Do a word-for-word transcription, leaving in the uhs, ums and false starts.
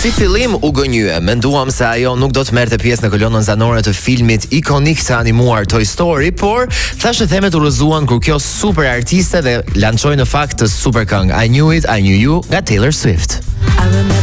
Si fillim u gënjye, menduam se ajo nuk do të merrte pjesë në kolonën zanore të filmit ikonik të animuar Toy Story, por thashë themet u rrëzuan kur kjo super artiste dhe lançoi në fakt të super këngë I Knew It, I Knew You nga Taylor Swift.